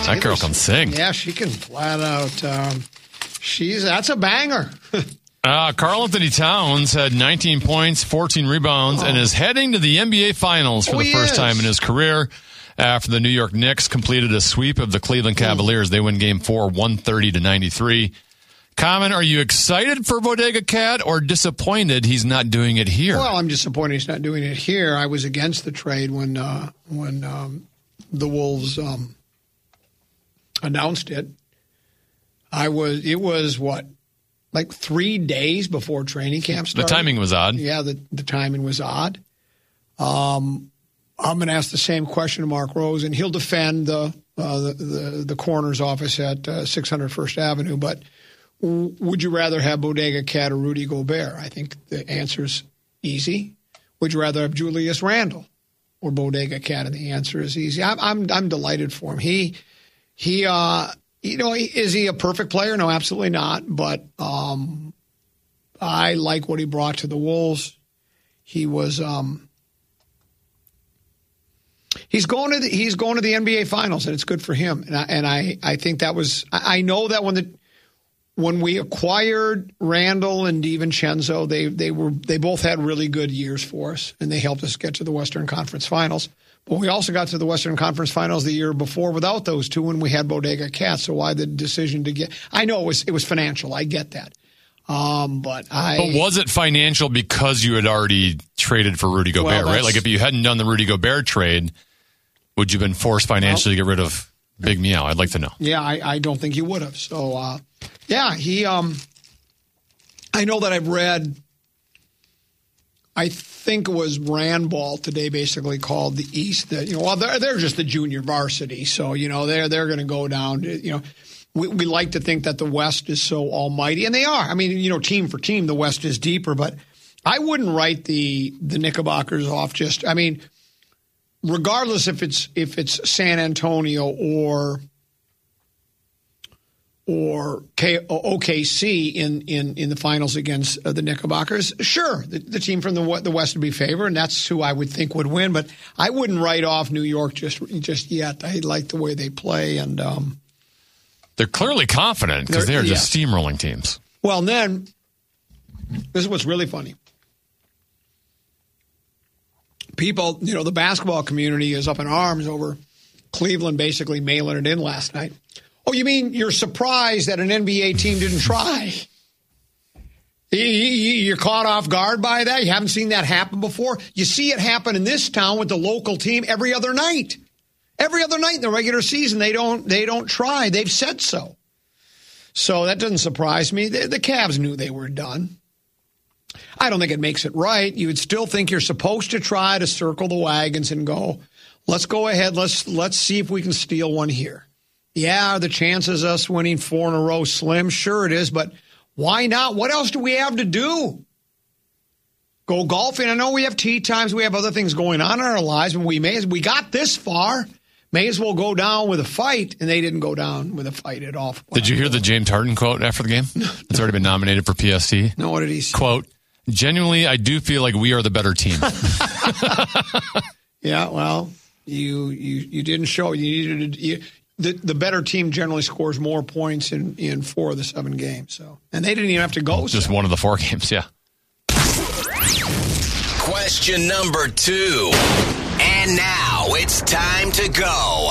That girl can sing. Yeah, she can flat out. That's a banger. Karl Anthony Towns had 19 points, 14 rebounds, and is heading to the NBA Finals for the first time in his career after the New York Knicks completed a sweep of the Cleveland Cavaliers. They win Game 4, 130-93. Common, are you excited for Bodega Cat or disappointed he's not doing it here? Well, I'm disappointed he's not doing it here. I was against the trade when the Wolves announced it. It was like 3 days before training camp started. The timing was odd. Yeah, the timing was odd. I'm going to ask the same question to Mark Rose, and he'll defend the coroner's office at 600 First Avenue. But would you rather have Bodega Cat or Rudy Gobert? I think the answer is easy. Would you rather have Julius Randle or Bodega Cat? And the answer is easy. I'm delighted for him. He is he a perfect player? No, absolutely not. But I like what he brought to the Wolves. He was he's going to the NBA Finals, and it's good for him. And I think that was I know that when we acquired Randall and DiVincenzo, they both had really good years for us, and they helped us get to the Western Conference Finals. But we also got to the Western Conference Finals the year before without those two when we had Bodega Cat. So why the decision to get – I know it was financial. I get that. But was it financial because you had already traded for Rudy Gobert, right? Like if you hadn't done the Rudy Gobert trade, would you have been forced financially to get rid of Big Meow? I'd like to know. Yeah, I don't think you would have. So, he I know that I've read – I think it was Randball today basically called the East that, they're just the junior varsity. So, they're going to go down, we like to think that the West is so almighty, and they are. I mean, team for team, the West is deeper, but I wouldn't write the Knickerbockers off regardless if it's San Antonio or OKC in the finals against the Knickerbockers. Sure, the team from the West would be favored, and that's who I would think would win. But I wouldn't write off New York just yet. I like the way they play, and they're clearly confident because they're just steamrolling teams. Well, and then this is what's really funny. People, the basketball community is up in arms over Cleveland basically mailing it in last night. Oh, you mean you're surprised that an NBA team didn't try? You're caught off guard by that? You haven't seen that happen before? You see it happen in this town with the local team every other night. Every other night in the regular season, they don't try. They've said so. So that doesn't surprise me. The Cavs knew they were done. I don't think it makes it right. You would still think you're supposed to try to circle the wagons and go, let's go ahead. Let's see if we can steal one here. Yeah, are the chances of us winning 4 in a row slim? Sure it is, but why not? What else do we have to do? Go golfing? I know we have tee times. We have other things going on in our lives, but we got this far. May as well go down with a fight, and they didn't go down with a fight at all. Did you hear the James Harden quote after the game? It's already been nominated for PST. No, what did he say? Quote, genuinely, I do feel like we are the better team. Yeah, well, you didn't show. You needed the better team generally scores more points in 4 of the 7 games. So, and they didn't even have to go. Just 1 of the 4 games, yeah. Question number 2. And now it's time to go.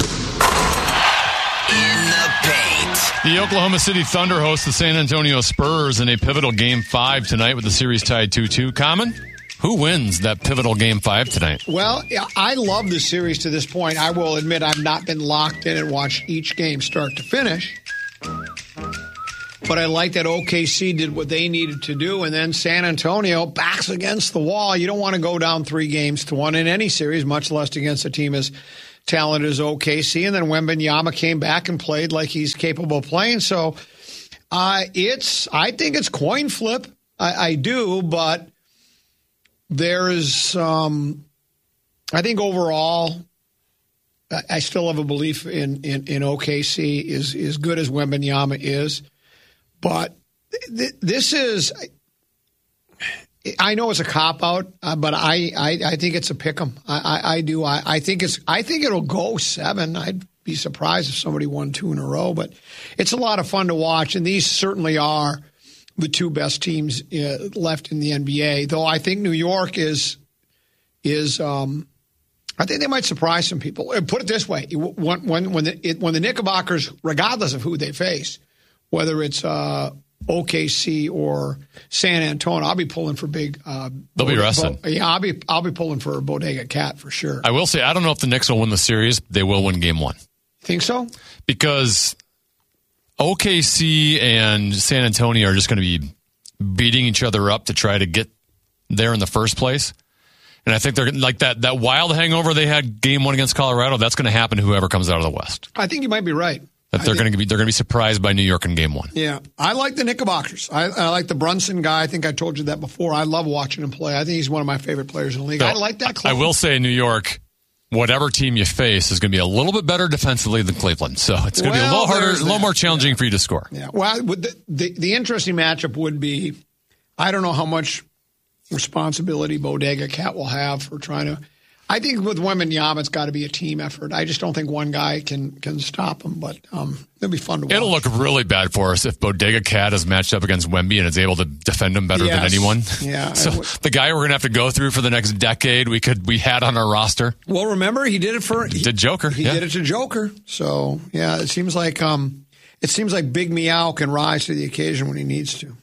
In the paint. The Oklahoma City Thunder host the San Antonio Spurs in a pivotal Game 5 tonight with the series tied 2-2. Common? Who wins that pivotal Game 5 tonight? Well, I love this series to this point. I will admit I've not been locked in and watched each game start to finish. But I like that OKC did what they needed to do, and then San Antonio backs against the wall. You don't want to go down 3-1 in any series, much less against a team as talented as OKC. And then Wembanyama came back and played like he's capable of playing. So I think it's coin flip. I do, but there is, I think overall, I still have a belief in OKC as good as Wembanyama is. But this is, I know it's a cop-out, but I think it's a pick 'em. I do. I think it'll go 7. be surprised if somebody won 2 in a row. But it's a lot of fun to watch, and these certainly are the 2 best teams left in the NBA. Though I think New York is I think they might surprise some people. Put it this way: when the Knickerbockers, regardless of who they face, whether it's OKC or San Antonio, I'll be pulling for big. They'll be rested. Yeah, I'll be pulling for Bodega Cat for sure. I will say I don't know if the Knicks will win the series. They will win Game 1. Think so? Because OKC and San Antonio are just going to be beating each other up to try to get there in the first place. And I think they're like that wild hangover they had Game 1 against Colorado. That's going to happen to whoever comes out of the West. I think you might be right. That they're going to be surprised by New York in Game 1. Yeah, I like the Knickerbockers. I like the Brunson guy. I think I told you that before. I love watching him play. I think he's one of my favorite players in the league. So, I like that club. I will say, New York, whatever team you face is going to be a little bit better defensively than Cleveland. So it's going to be a little harder, a little more challenging for you to score. Yeah. Well, the interesting matchup would be, I don't know how much responsibility Bodega Cat will have for trying to. I think with Wembanyama, it's got to be a team effort. I just don't think one guy can stop him, but it'll be fun to watch. It'll look really bad for us if Bodega Cat is matched up against Wemby and is able to defend him better than anyone. Yeah. So the guy we're going to have to go through for the next decade, we had on our roster. Well, remember he did it for Joker. He did it to Joker. So yeah, it seems like Big Meow can rise to the occasion when he needs to.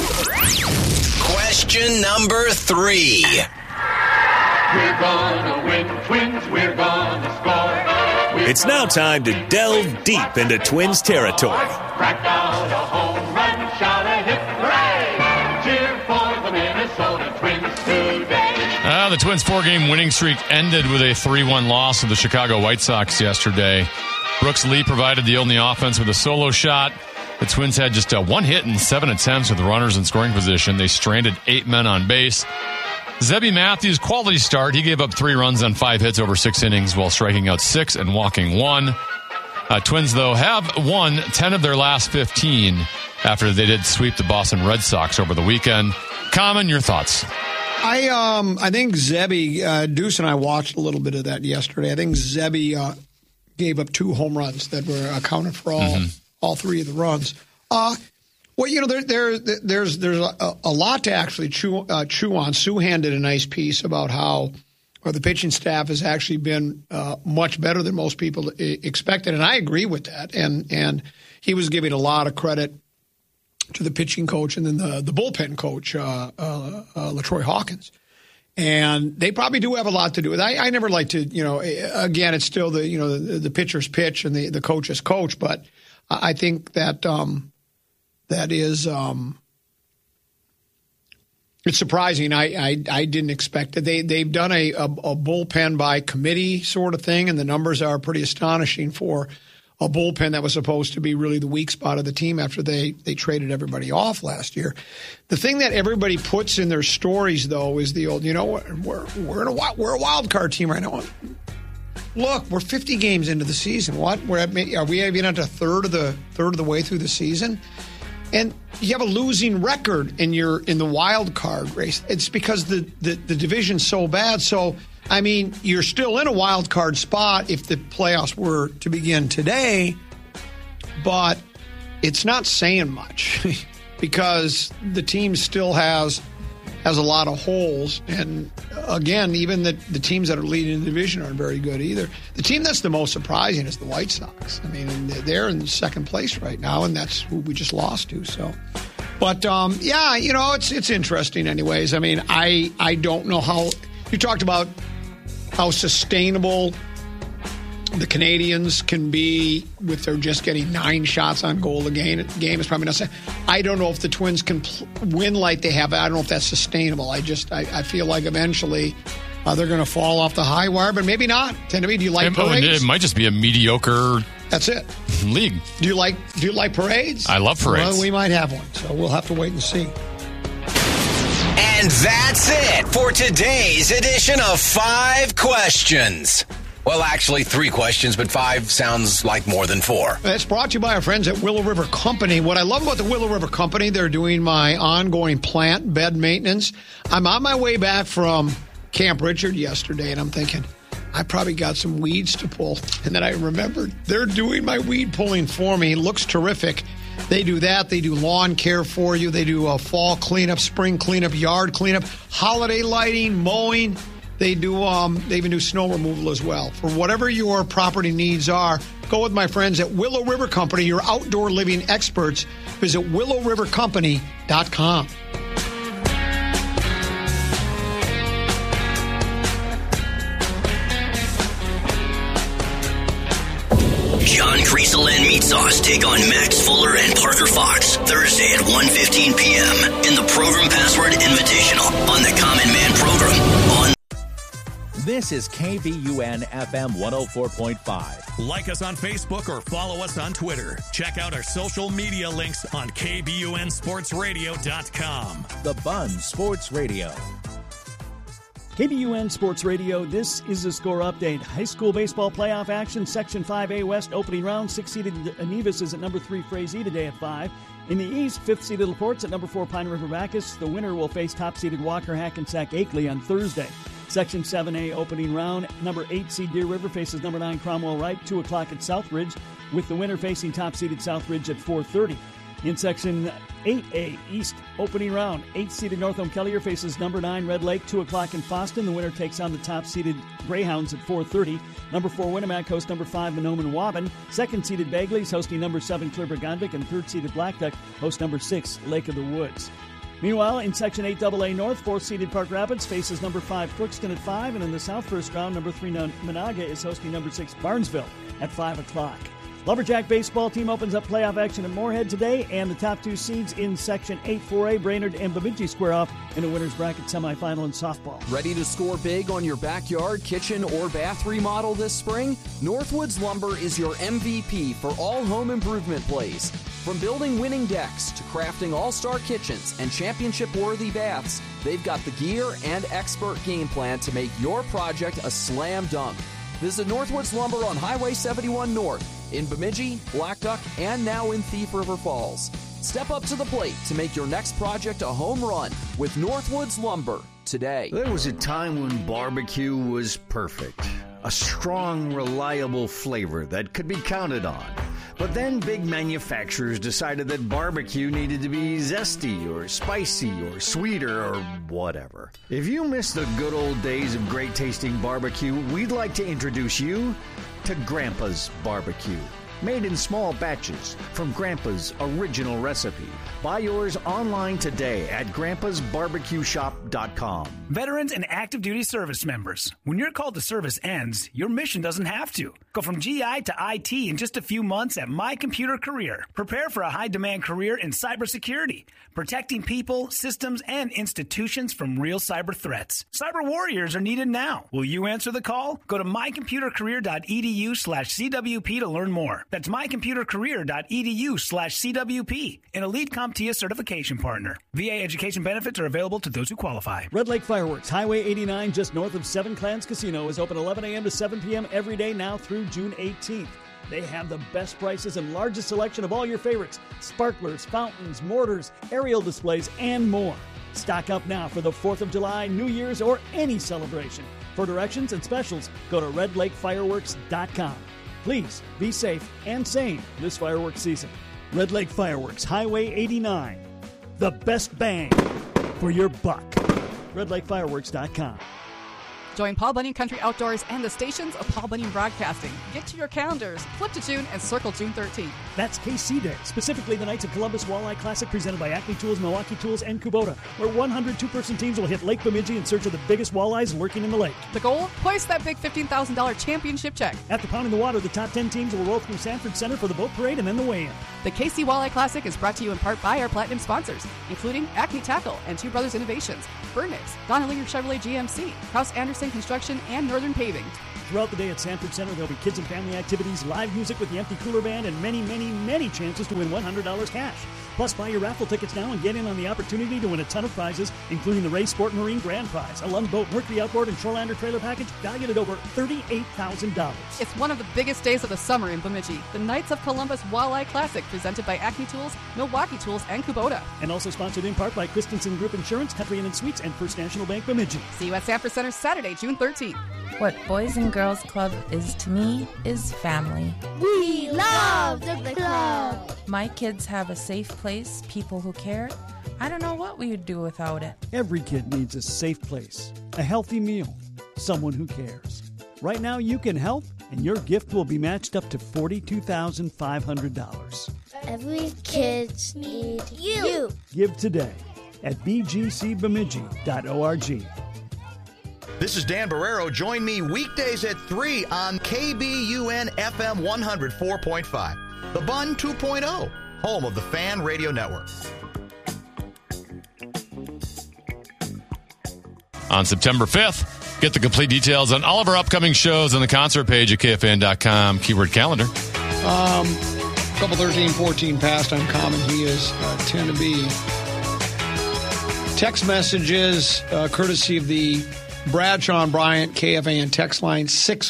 Question number 3. We're gonna win, Twins, we're gonna score. It's now time to delve deep into Twins territory. Crack out a home run, shout a hip hooray. Cheer for the Minnesota Twins today. The Twins' 4-game winning streak ended with a 3-1 loss to the Chicago White Sox yesterday. Brooks Lee provided the only offense with a solo shot. The Twins had just 1 hit in 7 attempts with runners in scoring position. They stranded 8 men on base. Zebby Matthews, quality start. He gave up 3 runs on 5 hits over 6 innings while striking out 6 and walking 1. Twins, though, have won 10 of their last 15 after they did sweep the Boston Red Sox over the weekend. Common, your thoughts? I think Zebby, Deuce and I watched a little bit of that yesterday. I think Zebby gave up 2 home runs that were accounted for all 3 of the runs. Well, you know, there's a lot to actually chew on. Souhan did a nice piece about how the pitching staff has actually been much better than most people expected, and I agree with that. And he was giving a lot of credit to the pitching coach and then the bullpen coach, LaTroy Hawkins. And they probably do have a lot to do with it. I never like to, again, it's still the pitcher's pitch and the coach's coach, but I think that that is it's surprising. I didn't expect it. They've done a bullpen by committee sort of thing, and the numbers are pretty astonishing for a bullpen that was supposed to be really the weak spot of the team after they traded everybody off last year. The thing that everybody puts in their stories, though, is the old, we're a wild card team right now. Look, we're 50 games into the season. What? Are we even at a third of the way through the season? And you have a losing record and you're in the wild card race. It's because the division's so bad. So, I mean, you're still in a wild card spot if the playoffs were to begin today, but it's not saying much because the team still has a lot of holes. And again, even the teams that are leading the division aren't very good either. The team that's the most surprising is the White Sox. I mean, they're in second place right now, and that's who we just lost to. So, but it's interesting anyways. I mean, I don't know how you talked about how sustainable the Canadians can be with their just getting 9 shots on goal a game is probably not saying. I don't know if the Twins can win like they have. I don't know if that's sustainable. I feel like eventually they're going to fall off the high wire, but maybe not. Tennessee, do you like parades? It might just be a mediocre. That's it. League. Do you like parades? I love parades. Well, we might have one, so we'll have to wait and see. And that's it for today's edition of 5 Questions. Well, actually, 3 questions, but 5 sounds like more than 4. It's brought to you by our friends at Willow River Company. What I love about the Willow River Company, they're doing my ongoing plant bed maintenance. I'm on my way back from Camp Richard yesterday, and I'm thinking, I probably got some weeds to pull. And then I remembered they're doing my weed pulling for me. It looks terrific. They do that. They do lawn care for you. They do fall cleanup, spring cleanup, yard cleanup, holiday lighting, mowing. They do. They even do snow removal as well. For whatever your property needs are, go with my friends at Willow River Company, your outdoor living experts. Visit willowrivercompany.com. John Kriesel and Meat Sauce take on Max Fuller and Parker Fox Thursday at 1:15 p.m. in the Program Password Invitational on the Common Man program. This is KVUN FM 104.5. Like us on Facebook or follow us on Twitter. Check out our social media links on KBUNSportsRadio.com. The Bun Sports Radio. KBUN Sports Radio, this is the score update. High school baseball playoff action, Section 5A West opening round. 6-seeded Nevis is at number 3 Frazee today at 5. In the East, 5th-seeded LaPorte's at number 4 Pine River Bacchus. The winner will face top-seeded Walker Hackensack Akeley on Thursday. Section 7A opening round, number 8 seed Deer River faces number 9 Cromwell Wright, 2 o'clock at Southridge, with the winner facing top-seeded Southridge at 4:30. In Section 8A East opening round, 8th-seeded Northam Kellier faces number 9 Red Lake, 2 o'clock in Fosston. The winner takes on the top-seeded Greyhounds at 4:30. Number 4 Winnemac hosts number 5 Mahnomen Waban. 2nd-seeded Bagley's hosting number 7 Clearburg-Gondvik, and 3rd-seeded Black Duck hosts number 6 Lake of the Woods. Meanwhile, in Section 8AA North, 4th-seeded Park Rapids faces number 5 Crookston at 5, and in the South First round, number 3 Monaga is hosting number 6 Barnesville at 5 o'clock. Lumberjack baseball team opens up playoff action at Moorhead today, and the top 2 seeds in Section 8-4A, Brainerd and Bemidji, square off in a winner's bracket semifinal in softball. Ready to score big on your backyard, kitchen, or bath remodel this spring? Northwoods Lumber is your MVP for all home improvement plays. From building winning decks to crafting all-star kitchens and championship-worthy baths, they've got the gear and expert game plan to make your project a slam dunk. Visit Northwoods Lumber on Highway 71 North in Bemidji, Black Duck, and now in Thief River Falls. Step up to the plate to make your next project a home run with Northwoods Lumber today. There was a time when barbecue was perfect. A strong, reliable flavor that could be counted on. But then big manufacturers decided that barbecue needed to be zesty or spicy or sweeter or whatever. If you miss the good old days of great tasting barbecue, we'd like to introduce you to Grandpa's Barbecue. Made in small batches from Grandpa's original recipe. Buy yours online today at grandpasbarbecueshop.com. Veterans and active duty service members, when your call to service ends, your mission doesn't have to. Go from GI to IT in just a few months at My Computer Career. Prepare for a high-demand career in cybersecurity, protecting people, systems, and institutions from real cyber threats. Cyber warriors are needed now. Will you answer the call? Go to mycomputercareer.edu/CWP to learn more. That's mycomputercareer.edu/CWP, an elite CompTIA certification partner. VA education benefits are available to those who qualify. Red Lake Fireworks, Highway 89, just north of Seven Clans Casino, is open 11 a.m. to 7 p.m. every day now through June 18th. They have the best prices and largest selection of all your favorites: sparklers, fountains, mortars, aerial displays, and more. Stock up now for the 4th of July, New Year's, or any celebration. For directions and specials, go to redlakefireworks.com. Please be safe and sane this fireworks season. Red Lake Fireworks, Highway 89. The best bang for your buck. redlakefireworks.com. Join Paul Bunyan Country Outdoors and the stations of Paul Bunyan Broadcasting. Get to your calendars, flip to June, and circle June 13th. That's KC Day, specifically the Knights of Columbus Walleye Classic presented by Acme Tools, Milwaukee Tools, and Kubota, where 100 two-person teams will hit Lake Bemidji in search of the biggest walleyes lurking in the lake. The goal? Hoist that big $15,000 championship check. After pounding the water, the top 10 teams will roll through Sanford Center for the boat parade and then the weigh-in. The KC Walleye Classic is brought to you in part by our platinum sponsors, including Acme Tackle and Two Brothers Innovations, Burnix, Donnellinger Chevrolet GMC, Krause Anderson Construction, and Northern Paving. Throughout the day at Sanford Center, there'll be kids and family activities, live music with the Empty Cooler Band, and many, many, many chances to win $100 cash. Plus, buy your raffle tickets now and get in on the opportunity to win a ton of prizes, including the Ray Sport Marine Grand Prize, a Lund Boat, Mercury Outboard, and Shorelander trailer package valued at over $38,000. It's one of the biggest days of the summer in Bemidji. The Knights of Columbus Walleye Classic, presented by Acme Tools, Milwaukee Tools, and Kubota. And also sponsored in part by Christensen Group Insurance, Country Inn & Suites, and First National Bank Bemidji. See you at Sanford Center Saturday, June 13th. What Boys and Girls Club is to me is family. We love the club. My kids have a safe place, people who care. I don't know what we would do without it. Every kid needs a safe place, a healthy meal, someone who cares. Right now, you can help, and your gift will be matched up to $42,500. Every kid needs you. Give today at bgcbemidji.org. This is Dan Barrero. Join me weekdays at 3 on KBUN FM 104.5. The Bun 2.0, home of the Fan Radio Network. On September 5th, get the complete details on all of our upcoming shows on the concert page at KFAN.com. Keyword calendar. Couple 13-14 pastime common. He is 10 to be. Text messages courtesy of the Bradshaw and Bryant KFAN text line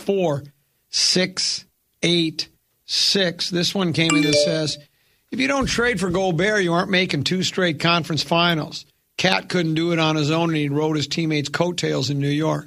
64686. This one came in that says, if you don't trade for Gobert, you aren't making 2 straight conference finals. Cat couldn't do it on his own, and he rode his teammates' coattails in New York.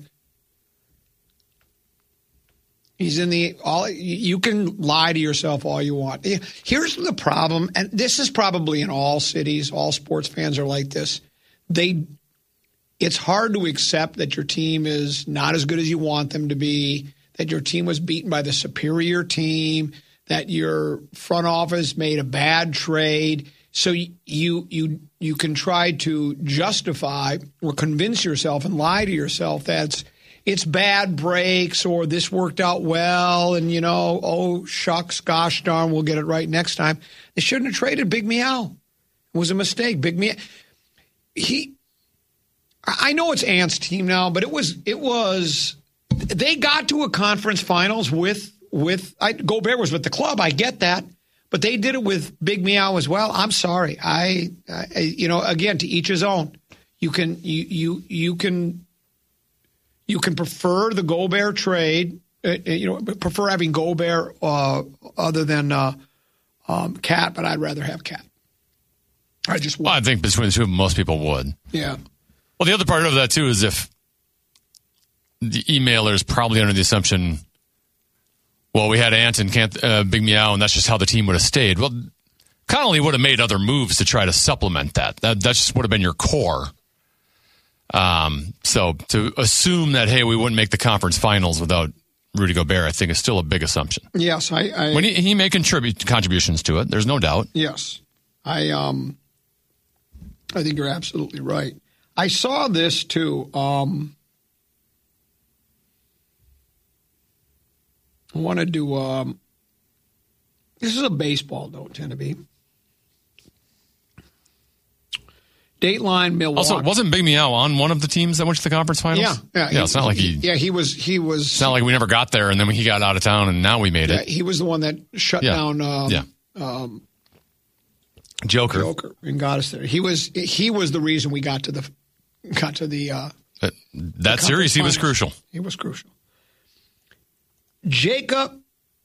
He's in the all. You can lie to yourself all you want. Here's the problem, and this is probably in all cities. All sports fans are like this. It's hard to accept that your team is not as good as you want them to be, that your team was beaten by the superior team, that your front office made a bad trade. So you can try to justify or convince yourself and lie to yourself that it's bad breaks or this worked out well and, oh, shucks, gosh darn, we'll get it right next time. They shouldn't have traded Big Meow. It was a mistake. Big Meow. I know it's Ant's team now, but it was they got to a conference finals with Gobert was with the club. I get that. But they did it with Big Meow as well. I'm sorry. I again, to each his own. You can prefer the Gobert trade. Prefer having Gobert other than Cat, but I'd rather have Cat. I think between the two, most people would. Yeah. Well, the other part of that too is if the emailer is probably under the assumption, well, we had Ant and Big Meow, and that's just how the team would have stayed. Well, Connolly would have made other moves to try to supplement that. That just would have been your core. So to assume that, hey, we wouldn't make the conference finals without Rudy Gobert, I think is still a big assumption. Yes, when he may contribute contributions to it. There's no doubt. Yes, I think you're absolutely right. I saw this too. I want to do. This is a baseball note, tend to be. Dateline, Milwaukee. Also, wasn't Big Meow on one of the teams that went to the conference finals? Yeah. It's not like he. Yeah, he was. It's not like we never got there, and then he got out of town, and now we made it. He was the one that shut down. Joker and got us there. He was the reason we got to the that series. He was crucial. He was crucial. Jacob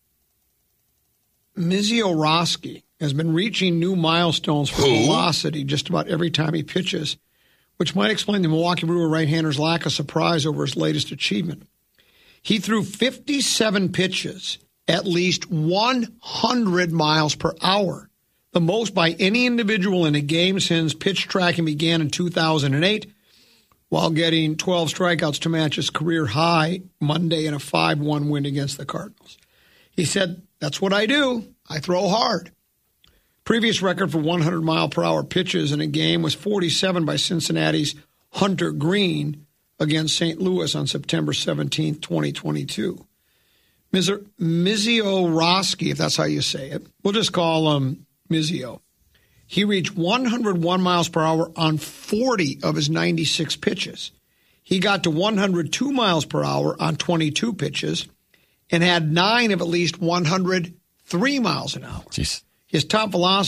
Misiorowski has been reaching new milestones for velocity just about every time he pitches, which might explain the Milwaukee Brewer right-hander's lack of surprise over his latest achievement. He threw 57 pitches at least 100 miles per hour, the most by any individual in a game since pitch tracking began in 2008, while getting 12 strikeouts to match his career high Monday in a 5-1 win against the Cardinals. He said, "That's what I do. I throw hard." Previous record for 100-mile-per-hour pitches in a game was 47 by Cincinnati's Hunter Green against St. Louis on September 17, 2022. Misiorowski, if that's how you say it, we'll just call him Mizio. He reached 101 miles per hour on 40 of his 96 pitches. He got to 102 miles per hour on 22 pitches and had 9 of at least 103 miles an hour. Jeez. His top velocity